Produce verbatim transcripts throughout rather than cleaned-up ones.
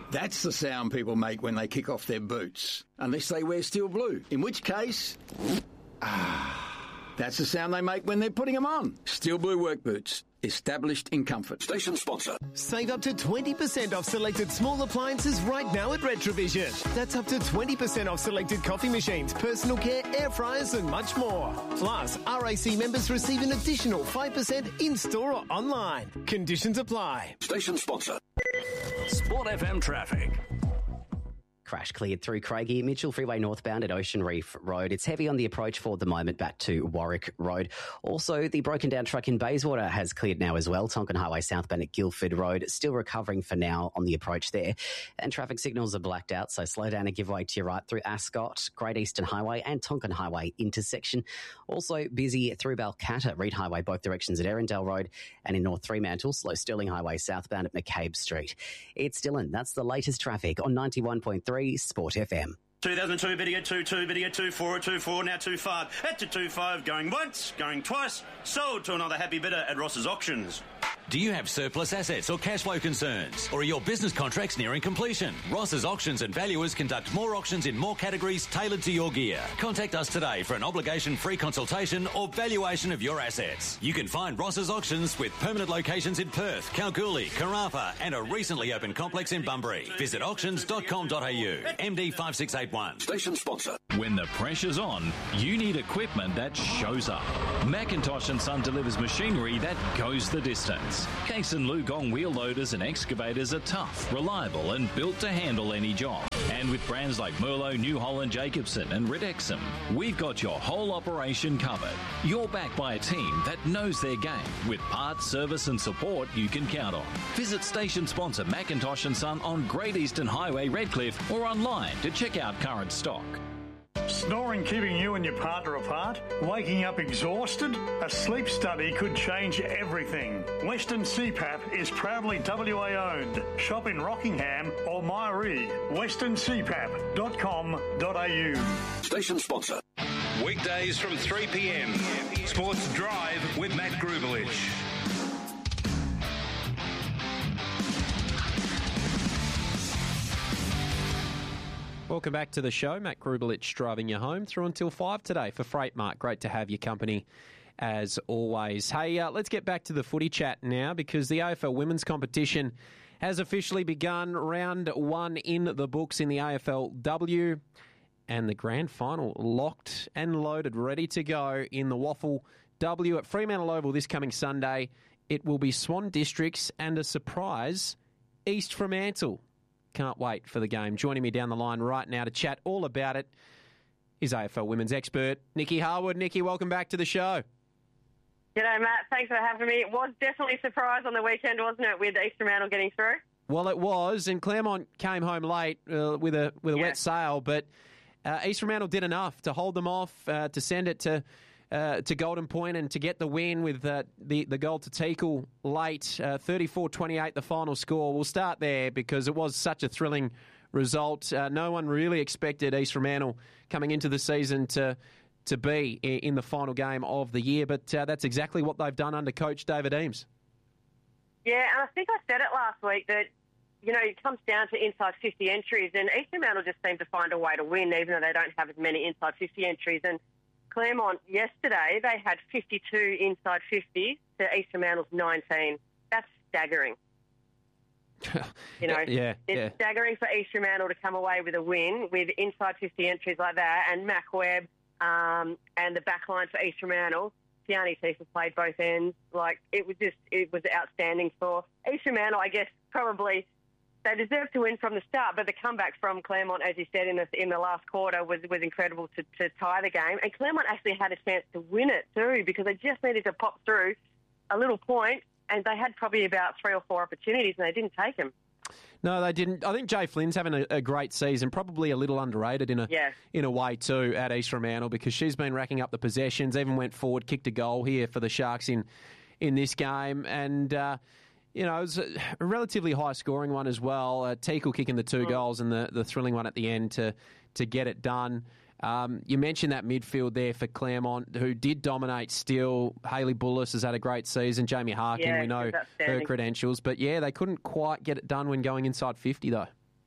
That's the sound people make when they kick off their boots. Unless they wear steel blue. In which case... Ah... That's the sound they make when they're putting them on. Steel Blue work boots. Established in comfort. Station sponsor. Save up to twenty percent off selected small appliances right now at Retrovision. That's up to twenty percent off selected coffee machines, personal care, air fryers and much more. Plus, R A C members receive an additional five percent in-store or online. Conditions apply. Station sponsor. Sport F M traffic. Crash cleared through Craigie, Mitchell Freeway northbound at Ocean Reef Road. It's heavy on the approach for the moment back to Warwick Road. Also, the broken down truck in Bayswater has cleared now as well. Tonkin Highway southbound at Guildford Road, still recovering for now on the approach there. And traffic signals are blacked out, so slow down and give way to your right through Ascot, Great Eastern Highway and Tonkin Highway intersection. Also busy through Balcatta, Reed Highway, both directions at Erindale Road, and in North Fremantle, slow Stirling Highway southbound at McCabe Street. It's Dylan. That's the latest traffic on ninety-one point three Sport F M. two thousand two, better get two two, better get two four, two four, now two five. At to two five, going once, going twice. Sold to another happy bidder at Ross's Auctions. Do you have surplus assets or cash flow concerns? Or are your business contracts nearing completion? Ross's Auctions and Valuers conduct more auctions in more categories tailored to your gear. Contact us today for an obligation-free consultation or valuation of your assets. You can find Ross's Auctions with permanent locations in Perth, Kalgoorlie, Karratha and a recently opened complex in Bunbury. Visit auctions dot com dot a u. M D five six eight one. Station sponsor. When the pressure's on, you need equipment that shows up. Macintosh and Son delivers machinery that goes the distance. Case and Lugong wheel loaders and excavators are tough, reliable and built to handle any job. And with brands like Merlo, New Holland, Jacobson and Ridexum, we've got your whole operation covered. You're backed by a team that knows their game with parts, service and support you can count on. Visit station sponsor Macintosh and Son on Great Eastern Highway, Redcliffe or online to check out current stock. Snoring keeping you and your partner apart? Waking up exhausted? A sleep study could change everything. Western C PAP is proudly W A owned. Shop in Rockingham or Myree. western c pap dot com dot a u. Station sponsor. Weekdays from three p m. Sports Drive with Matt Grubelich. Welcome back to the show. Matt Grubelich driving you home through until five today for Freight Mart. Great to have your company as always. Hey, uh, let's get back to the footy chat now because the A F L women's competition has officially begun. Round one in the books in the A F L W and the grand final locked and loaded, ready to go in the Waffle W at Fremantle Oval this coming Sunday. It will be Swan Districts and a surprise, East Fremantle. Can't wait for the game. Joining me down the line right now to chat all about it is A F L women's expert, Nikki Harwood. Nikki, welcome back to the show. G'day, Matt. Thanks for having me. It was definitely a surprise on the weekend, wasn't it, with East Fremantle getting through? Well, it was, and Claremont came home late uh, with a with a yeah. wet sail, but uh, East Fremantle did enough to hold them off, uh, to send it to uh, to Golden Point and to get the win with uh, the, the goal to Teakle late, uh, thirty-four twenty-eight the final score. We'll start there because it was such a thrilling result. Uh, no one really expected East Fremantle coming into the season to to be in the final game of the year, but uh, that's exactly what they've done under coach David Eames. Yeah, and I think I said it last week that, you know, it comes down to inside fifty entries, and East Fremantle just seem to find a way to win, even though they don't have as many inside fifty entries. And Claremont, yesterday, they had fifty-two inside fifties to East Fremantle's nineteen. That's staggering. You know, yeah, it's yeah. staggering for East Fremantle to come away with a win with inside fifty entries like that, and Mac Webb um, and the back line for East Fremantle. Tiani Tifa played both ends. Like, it was just, it was outstanding for East Fremantle. I guess probably they deserved to win from the start, but the comeback from Claremont, as you said, in the in the last quarter was was incredible to, to tie the game. And Claremont actually had a chance to win it too, because they just needed to pop through a little point, and they had probably about three or four opportunities, and they didn't take them. No, they didn't. I think Jay Flynn's having a, a great season, probably a little underrated in a yeah. in a way too at East Fremantle, because she's been racking up the possessions, even went forward, kicked a goal here for the Sharks in, in this game, and uh, you know, it was a relatively high scoring one as well. Uh, Teakle kicking the two mm. goals and the, the thrilling one at the end to to get it done. Um, you mentioned that midfield there for Claremont, who did dominate still. Hayley Bullis has had a great season. Jamie Harkin, yeah, we know her credentials. But, yeah, they couldn't quite get it done when going inside fifty, though.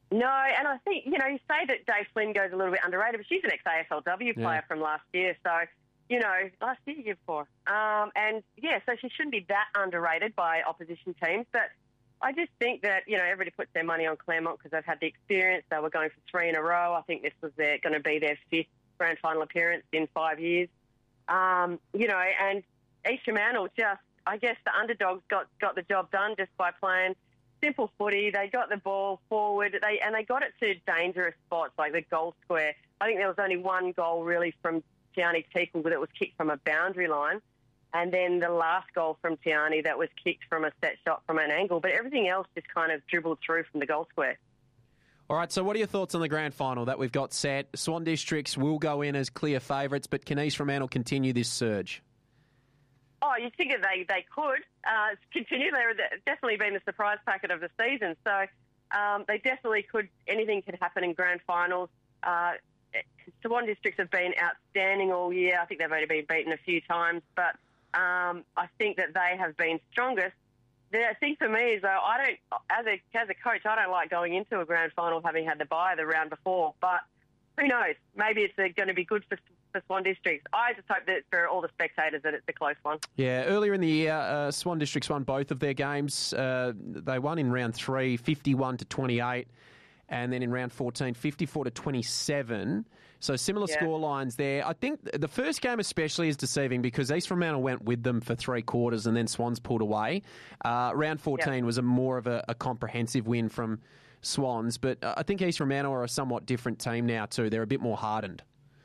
No, and I think, you know, you say that Dave Flynn goes a little bit underrated, but she's an ex-A F L W player Yeah. from last year. So, you know, last year, year before. Um, and, yeah, so she shouldn't be that underrated by opposition teams. But I just think that, you know, everybody puts their money on Claremont because they've had the experience. They were going for three in a row. I think this was their, going to be their fifth grand final appearance in five years. Um, you know, and East Fremantle just, I guess the underdogs got, got the job done just by playing simple footy. They got the ball forward, they and they got it to dangerous spots like the goal square. I think there was only one goal really from Tiani Teakle that was kicked from a boundary line, and then the last goal from Tiani that was kicked from a set shot from an angle. But everything else just kind of dribbled through from the goal square. All right, so what are your thoughts on the grand final that we've got set? Swan Districts will go in as clear favourites, but can East Fremantle continue this surge? Oh, you'd think that they, they could uh, continue. They've definitely been the surprise packet of the season. So um, they definitely could. Anything could happen in grand finals. Uh, Swan Districts have been outstanding all year. I think they've only been beaten a few times, but um, I think that they have been strongest. The thing for me is, though, I don't, as a as a coach, I don't like going into a grand final having had the bye the round before. But who knows? Maybe it's uh, going to be good for, for Swan Districts. I just hope that for all the spectators that it's a close one. Yeah, earlier in the year, uh, Swan Districts won both of their games. Uh, they won in round three, fifty-one to twenty-eight, and then in round fourteen, fifty-four to twenty-seven. So similar Yeah. score lines there. I think the first game especially is deceiving because East Fremantle went with them for three quarters and then Swans pulled away. Uh, round fourteen Yeah. was a more of a, a comprehensive win from Swans, but uh, I think East Fremantle are a somewhat different team now too. They're a bit more hardened.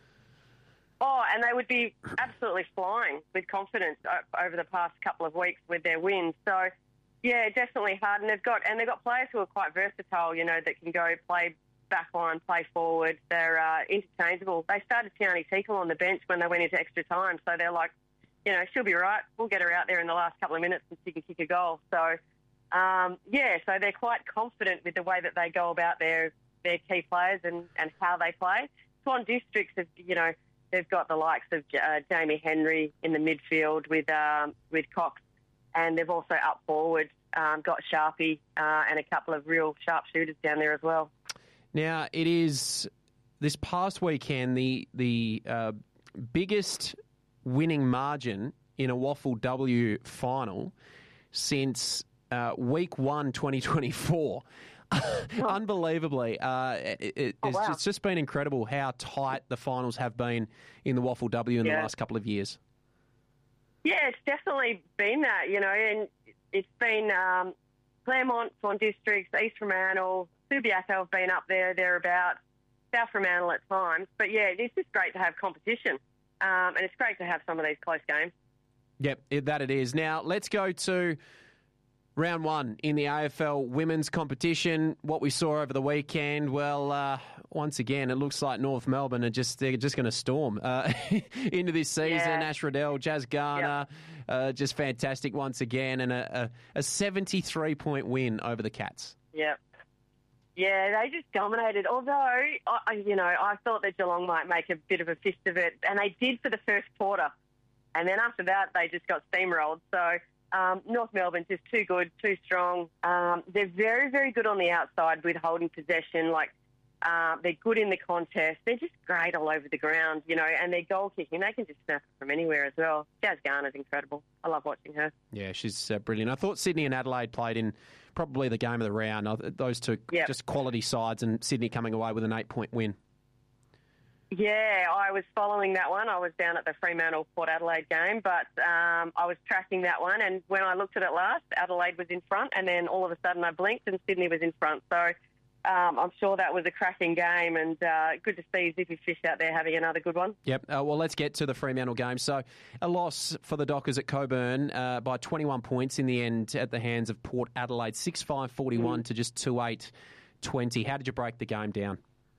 Oh, and they would be absolutely flying with confidence o- over the past couple of weeks with their wins. So, yeah, definitely hard. And they've got and they've got players who are quite versatile. You know, that can go play back line, play forward. They're uh, interchangeable. They started Tiani Teakle on the bench when they went into extra time, so they're like, you know, she'll be right. We'll get her out there in the last couple of minutes and she can kick a goal. So, um, yeah, so they're quite confident with the way that they go about their their key players and, and how they play. Swan Districts, have, you know, they've got the likes of uh, Jamie Henry in the midfield with um, with Cox, and they've also up forward um, got Sharpie uh, and a couple of real sharp shooters down there as well. Now, it is this past weekend the the uh, biggest winning margin in a Waffle W final since uh, week one, twenty twenty-four. Unbelievably. Uh, it, it, Oh, it's, wow. it's just been incredible how tight the finals have been in the Waffle W in Yeah. the last couple of years. Yeah, it's definitely been that, you know, and it's been um, Claremont, Swan Districts, East Fremantle, Subiaco have been up there, thereabouts, South Fremantle at times. But, yeah, it's just great to have competition, um, and it's great to have some of these close games. Yep, it, that it is. Now, let's go to round one in the A F L women's competition. What we saw over the weekend, well, uh, once again, it looks like North Melbourne are just they're just going to storm uh, into this season. Yeah. Ash Riddell, Jazz Garner, uh, just fantastic once again, and a, a, a seventy-three point win over the Cats. Yep. Yeah, they just dominated. Although, I, you know, I thought that Geelong might make a bit of a fist of it, and they did for the first quarter. And then after that, they just got steamrolled. So um, North Melbourne's just too good, too strong. Um, they're very, very good on the outside with holding possession. Like, uh, they're good in the contest. They're just great all over the ground, you know, and their goal kicking, they can just snap it from anywhere as well. Jazz Garner's incredible. I love watching her. Yeah, she's uh, brilliant. I thought Sydney and Adelaide played in probably the game of the round. I- Those two Yep. just quality sides, and Sydney coming away with an eight-point win. Yeah, I was following that one. I was down at the Fremantle Port Adelaide game, but um, I was tracking that one. And when I looked at it last, Adelaide was in front, and then all of a sudden I blinked and Sydney was in front. So um, I'm sure that was a cracking game, and uh, good to see Zippy Fish out there having another good one. Yep. Uh, well, let's get to the Fremantle game. So, a loss for the Dockers at Coburn uh, by twenty-one points in the end at the hands of Port Adelaide, six five forty-one Mm. to just two eight twenty. How did you break the game down?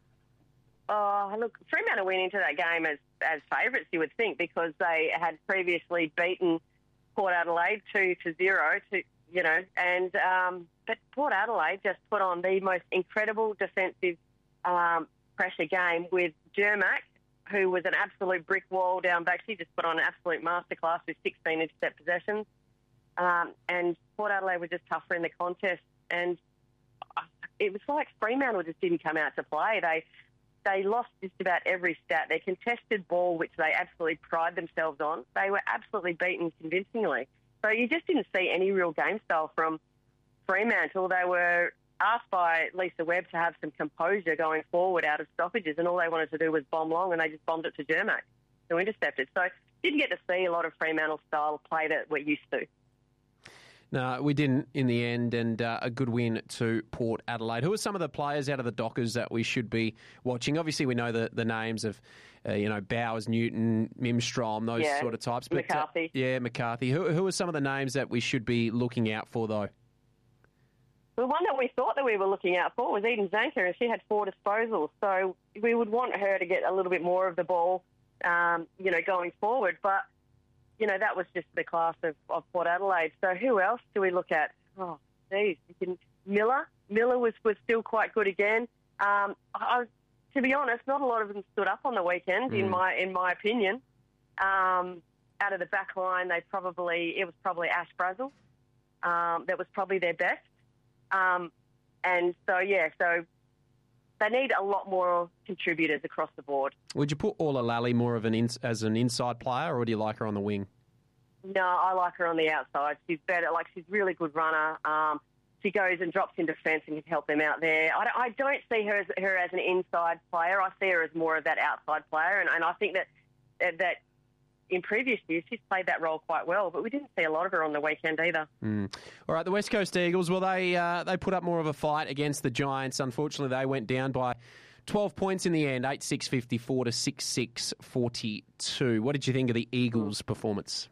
Oh, look, Fremantle went into that game as, as favourites, you would think, because they had previously beaten Port Adelaide two to zero, to, you know, and um, but Port Adelaide just put on the most incredible defensive um, pressure game with Jermack, who was an absolute brick wall down back. She just put on an absolute masterclass with sixteen intercept possessions, um, and Port Adelaide were just tougher in the contest, and I it was like Fremantle just didn't come out to play. They they lost just about every stat. Their contested ball, which they absolutely pride themselves on, they were absolutely beaten convincingly. So you just didn't see any real game style from Fremantle. They were asked by Lisa Webb to have some composure going forward out of stoppages, and all they wanted to do was bomb long, and they just bombed it to Jermac, who intercepted. So didn't get to see a lot of Fremantle style play that we're used to. No, we didn't in the end, and uh, a good win to Port Adelaide. Who are some of the players out of the Dockers that we should be watching? Obviously, we know the, the names of, uh, you know, Bowers, Newton, Mimstrom, those yeah. sort of types. But, McCarthy. Uh, yeah, McCarthy. Who, who are some of the names that we should be looking out for, though? The one that we thought that we were looking out for was Eden Zanker, and she had four disposals. So we would want her to get a little bit more of the ball, um, you know, going forward. But, you know, that was just the class of, of Port Adelaide. So who else do we look at? Oh, geez. You can, Miller. Miller was, was still quite good again. Um, I, to be honest, not a lot of them stood up on the weekend, mm. in my in my opinion. Um, out of the back line, they probably, it was probably Ash Brazel. Um, that was probably their best. Um, and so, yeah, so they need a lot more contributors across the board. Would you put Orla Lally more of an in, as an inside player, or do you like her on the wing? No, I like her on the outside. She's better. Like, she's a really good runner. Um, she goes and drops in defence and can help them out there. I don't, I don't see her as, her as an inside player. I see her as more of that outside player, and, and I think that that in previous years she's played that role quite well, but we didn't see a lot of her on the weekend either. Mm. All right, the West Coast Eagles, well, they uh, they put up more of a fight against the Giants. Unfortunately, they went down by twelve points in the end, eight six fifty-four to six six forty-two. What did you think of the Eagles' performance?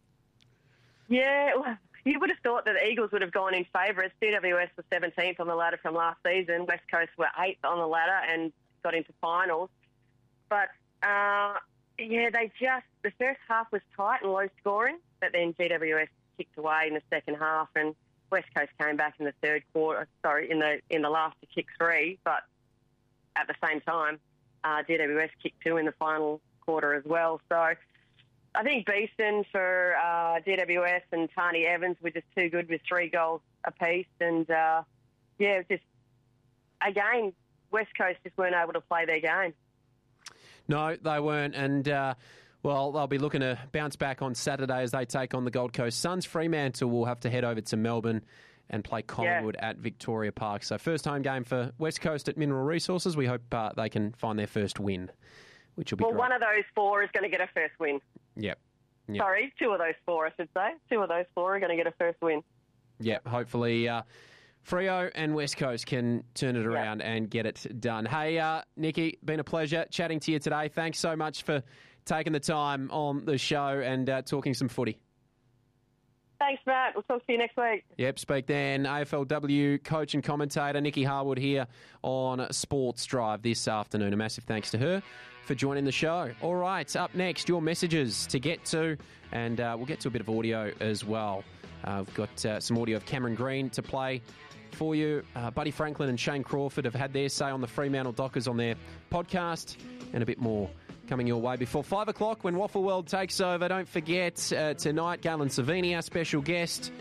Yeah, well, you would have thought that the Eagles would have gone in favourites. C W S was seventeenth on the ladder from last season. West Coast were eighth on the ladder and got into finals. But, uh, yeah, they just, the first half was tight and low scoring, but then G W S kicked away in the second half, and West Coast came back in the third quarter, sorry, in the in the last to kick three, but at the same time, uh, G W S kicked two in the final quarter as well. So I think Beeston for uh, G W S and Tani Evans were just too good with three goals apiece, and uh, yeah, just again, West Coast just weren't able to play their game. No, they weren't, and uh, well, they'll be looking to bounce back on Saturday as they take on the Gold Coast Suns. Fremantle will have to head over to Melbourne and play Collingwood yeah. at Victoria Park. So first home game for West Coast at Mineral Resources. We hope uh, they can find their first win, which will be well, great. One of those four is going to get a first win. Yep. yep. Sorry, two of those four, I should say. Two of those four are going to get a first win. Yep, hopefully uh, Freo and West Coast can turn it around yep. and get it done. Hey, uh, Nikki, been a pleasure chatting to you today. Thanks so much for taking the time on the show and uh, talking some footy. Thanks, Matt. We'll talk to you next week. Yep, speak then. A F L W coach and commentator Nikki Harwood here on Sports Drive this afternoon. A massive thanks to her for joining the show. All right, up next, your messages to get to, and uh, we'll get to a bit of audio as well. Uh, we've got uh, some audio of Cameron Green to play for you. Uh, Buddy Franklin and Shane Crawford have had their say on the Fremantle Dockers on their podcast, and a bit more coming your way before five o'clock when Waffle World takes over. Don't forget, uh, tonight, Galen Savini, our special guest,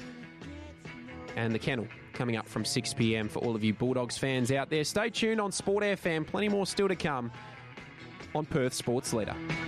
and The Kennel coming up from six p.m. for all of you Bulldogs fans out there. Stay tuned on Sport F M. Plenty more still to come on Perth Sports Leader.